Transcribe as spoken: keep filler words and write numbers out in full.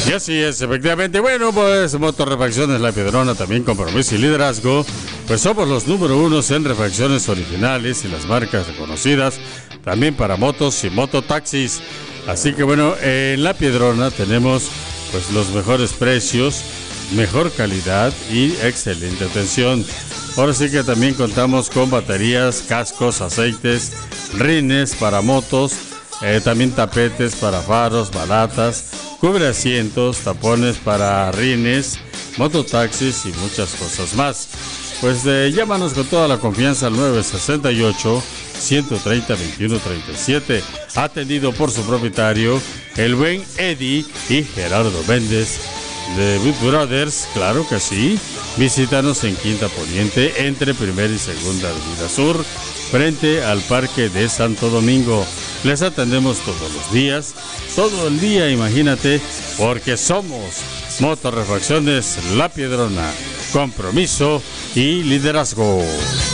Y así es, efectivamente. Bueno, pues Motorrefacciones La Piedrona, también compromiso y liderazgo. Pues somos los número unos en refacciones originales y las marcas reconocidas, también para motos y mototaxis. Así que bueno, en La Piedrona tenemos pues los mejores precios, mejor calidad y excelente atención. Ahora sí que también contamos con baterías, cascos, aceites, rines para motos, eh, también tapetes para faros, balatas, cubre asientos, tapones para rines, mototaxis y muchas cosas más. Pues eh, llámanos con toda la confianza al nueve seis ocho, uno tres cero, dos uno tres siete, atendido por su propietario, el buen Eddie y Gerardo Méndez de Boot Brothers, claro que sí. Visítanos en Quinta Poniente, entre Primera y Segunda Avenida Sur, frente al Parque de Santo Domingo. Les atendemos todos los días, todo el día, imagínate, porque somos Motorrefacciones La Piedrona, compromiso y liderazgo.